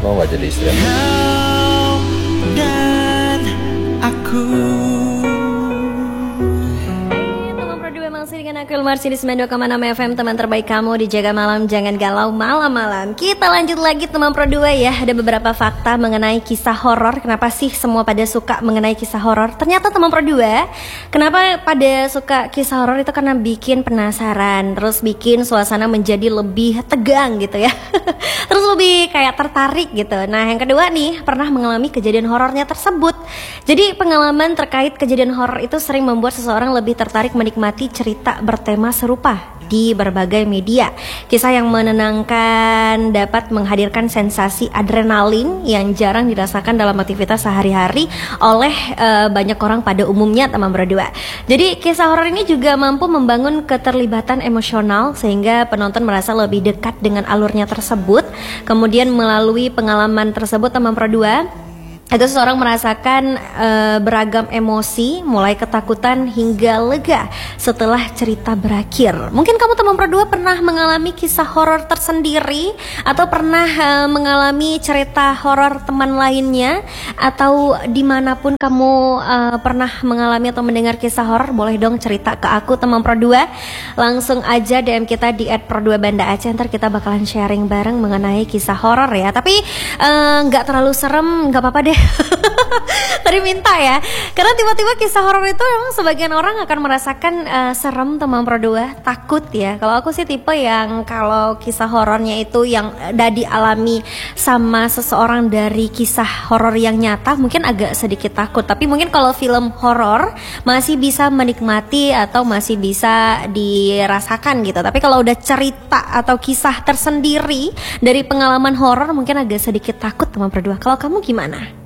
Mau nggak jadi istri aku? Kau dan aku. Masih dengan aku Ilmarsi di 92,6 FM. Teman terbaik kamu di Jaga Malam, jangan galau malam-malam. Kita lanjut lagi teman Pro 2 ya. Ada beberapa fakta mengenai kisah horor. Kenapa sih semua pada suka mengenai kisah horor? Ternyata teman Pro 2, kenapa pada suka kisah horor itu karena bikin penasaran, terus bikin suasana menjadi lebih tegang gitu ya. Terus lebih kayak tertarik gitu. Nah yang kedua nih, pernah mengalami kejadian horornya tersebut. Jadi pengalaman terkait kejadian horor itu sering membuat seseorang lebih tertarik menikmati cerita bertema serupa di berbagai media. Kisah yang menenangkan dapat menghadirkan sensasi adrenalin yang jarang dirasakan dalam aktivitas sehari-hari oleh banyak orang pada umumnya teman berdua. Jadi kisah horor ini juga mampu membangun keterlibatan emosional sehingga penonton merasa lebih dekat dengan alurnya tersebut. Kemudian melalui pengalaman tersebut teman berdua, itu seseorang merasakan beragam emosi, mulai ketakutan hingga lega setelah cerita berakhir. Mungkin kamu teman berdua pernah mengalami kisah horor tersendiri, atau pernah mengalami cerita horor teman lainnya, atau dimanapun kamu pernah mengalami atau mendengar kisah horor, boleh dong cerita ke aku teman Pro 2. Langsung aja DM kita di @pro2bandaaceh, ntar kita bakalan sharing bareng mengenai kisah horor ya. Tapi nggak terlalu serem, nggak apa-apa deh. Tadi minta ya, karena tiba-tiba kisah horor itu memang sebagian orang akan merasakan serem teman Pro 2, takut ya. Kalau aku sih tipe yang kalau kisah horornya itu yang udah dialami sama seseorang dari kisah horor yang nyata, mungkin agak sedikit takut. Tapi mungkin kalau film horor masih bisa menikmati atau masih bisa dirasakan gitu. Tapi kalau udah cerita atau kisah tersendiri dari pengalaman horor, mungkin agak sedikit takut teman Pro 2. Kalau kamu gimana?